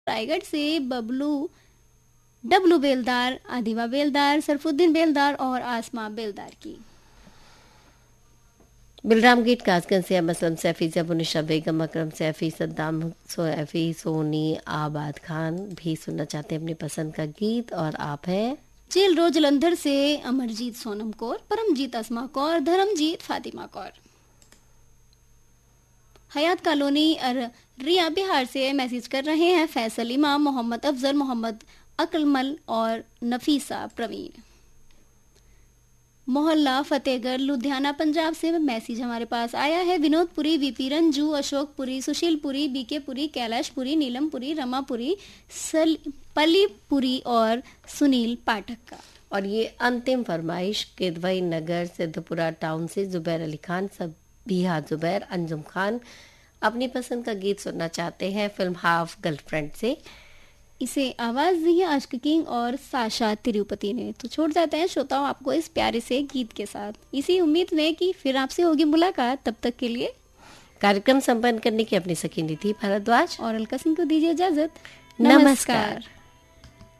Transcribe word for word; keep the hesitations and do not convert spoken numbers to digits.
रायगढ़ से बबलू डब्लू बेलदार, आदिवा बेलदार, सरफुद्दीन बेलदार और आसमा बेलदार की। बिलराम गीत कासगंज से असलम सैफी, जबुनिशा बेगम, अकरम सैफी, सद्दाम सैफी, सोनी आबाद खान भी सुनना चाहते हैं अपनी पसंद का गीत। और आप हैं जेल रोड जलंधर से अमरजीत सोनम कौर, परमजीत असमा कौर, धर्मजीत फातिमा कौर। हयात कॉलोनी रिया बिहार से मैसेज कर रहे हैं फैसल इमाम, मोहम्मद अफजल, मोहम्मद अकलमल और नफीसा प्रवीण। मोहल्ला फतेहगढ़ लुधियाना पंजाब से मैसेज हमारे पास आया है विनोदपुरी, वीपी रंजू, अशोकपुरी, सुशीलपुरी, बीकेपुरी, कैलाशपुरी, नीलमपुरी, रमापुरी, पलीपुरी और सुनील पाठक का। और ये अंतिम फरमाइश किदवई नगर सिद्धपुरा टाउन से जुबैर अली खान, सब बिहा जुबैर, अंजुम खान अपनी पसंद का गीत सुनना चाहते हैं फिल्म हाफ गर्लफ्रेंड से। इसे आवाज दी है आशिक किंग और साशा तिरुपति ने। तो छोड़ जाते हैं श्रोताओं आपको इस प्यारे से गीत के साथ, इसी उम्मीद में कि फिर आपसे होगी मुलाकात। तब तक के लिए कार्यक्रम संपन्न करने की अपनी सखी निधि भारद्वाज और अलका सिंह को दीजिए इजाजत। नमस्कार।